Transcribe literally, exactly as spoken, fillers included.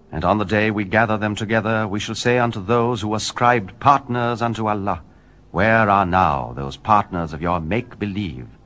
And on the day we gather them together, we shall say unto those who ascribed partners unto Allah, Where are now those partners of your make-believe?